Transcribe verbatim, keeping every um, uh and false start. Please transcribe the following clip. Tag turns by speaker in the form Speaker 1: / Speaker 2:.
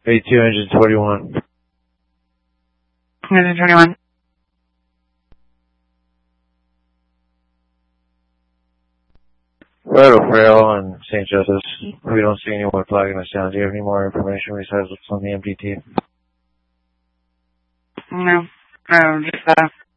Speaker 1: eighty-two, engine twenty-one.
Speaker 2: Engine twenty-one.
Speaker 1: Right over Frail on Saint Joseph. We don't see anyone flagging us down. Do you have any more information besides what's on the M D T?
Speaker 2: No. No, just, uh,